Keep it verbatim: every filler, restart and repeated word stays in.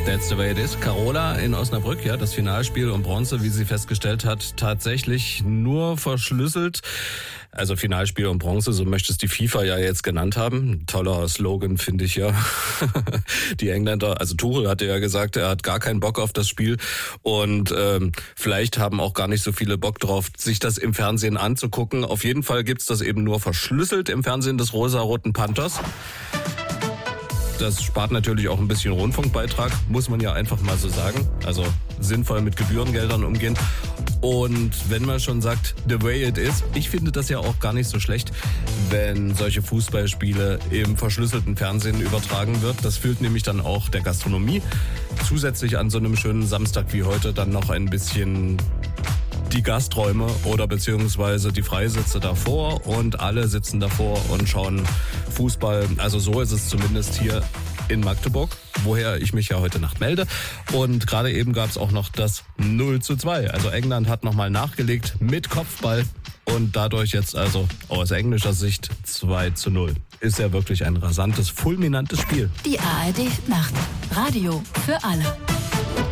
That's the way it is. Carola in Osnabrück, ja, das Finalspiel um Bronze, wie sie festgestellt hat, tatsächlich nur verschlüsselt. Also Finalspiel um Bronze, so möchte es die FIFA ja jetzt genannt haben. Toller Slogan, finde ich ja. Die Engländer, also Tuchel hatte ja gesagt, er hat gar keinen Bock auf das Spiel. Und ähm, vielleicht haben auch gar nicht so viele Bock drauf, sich das im Fernsehen anzugucken. Auf jeden Fall gibt's das eben nur verschlüsselt im Fernsehen des rosa-roten Panthers. Das spart natürlich auch ein bisschen Rundfunkbeitrag, muss man ja einfach mal so sagen. Also sinnvoll mit Gebührengeldern umgehen. Und wenn man schon sagt, the way it is, ich finde das ja auch gar nicht so schlecht, wenn solche Fußballspiele im verschlüsselten Fernsehen übertragen wird. Das füllt nämlich dann auch der Gastronomie. Zusätzlich an so einem schönen Samstag wie heute dann noch ein bisschen die Gasträume oder beziehungsweise die Freisitze davor und alle sitzen davor und schauen Fußball. Also so ist es zumindest hier in Magdeburg, woher ich mich ja heute Nacht melde. Und gerade eben gab es auch noch das null zu zwei. Also England hat nochmal nachgelegt mit Kopfball und dadurch jetzt also aus englischer Sicht zwei zu null. Ist ja wirklich ein rasantes, fulminantes Spiel. Die A R D Nacht. Radio für alle.